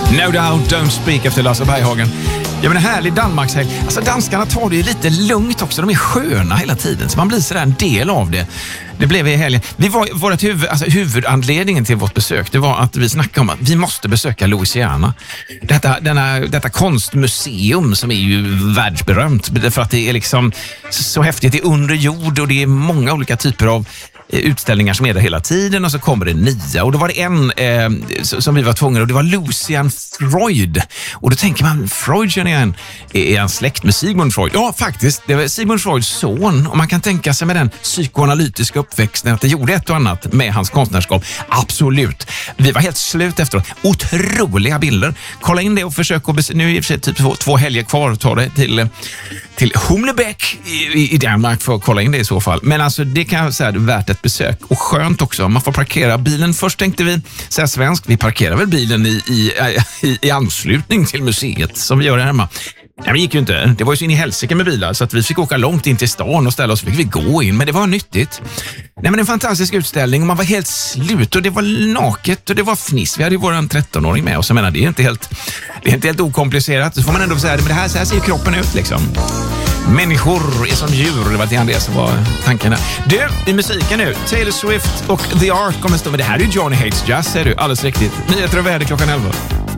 No Doubt, Don't Speak efter Lasse Berghagen. Ja, men en härlig Danmarkshelg. Alltså danskarna tar det ju lite lugnt också. De är sköna hela tiden. Så man blir sådär en del av det. Det blev vi i helgen. Huvudanledningen till vårt besök, det var att vi snackade om att vi måste besöka Louisiana. Detta konstmuseum som är ju världsberömt. För att det är liksom så häftigt. Det är under jord och det är många olika typer av utställningar som är där hela tiden, och så kommer det nya. Och då var det en som vi var tvungna, och det var Lucian Freud. Och då tänker man, Freud känner jag igen. Är han släkt med Sigmund Freud? Ja, faktiskt. Det var Sigmund Freuds son. Och man kan tänka sig med den psykoanalytiska uppväxten att det gjorde ett och annat med hans konstnärskap. Absolut. Vi var helt slut efteråt. Otroliga bilder. Kolla in det och försök att nu är det typ 2 helger kvar att ta det till Humlebæk i Danmark för att kolla in det i så fall. Men alltså det kan jag säga, värt ett besök. Och skönt också. Man får parkera bilen. Först tänkte vi säga svenskt. Vi parkerar väl bilen i anslutning till museet som vi gör här hemma. Nej, det gick ju inte. Det var ju så in i helsike med bilar så att vi fick åka långt in till stan och ställa oss. Fick vi gå in, men det var nyttigt. Nej, men en fantastisk utställning och man var helt slut och det var naket och det var fniss. Vi hade ju våran 13-åring med oss. Jag menar, det är inte helt okomplicerat. Så får man ändå säga det, men det här ser ju kroppen ut liksom. Människor är som djur, det var det som var tanken där. Du, i musiken nu, Taylor Swift och The Art kommer stå med. Det här är ju Johnny Hates Jazz, säger du, alldeles riktigt. Nyheter och väder klockan 11.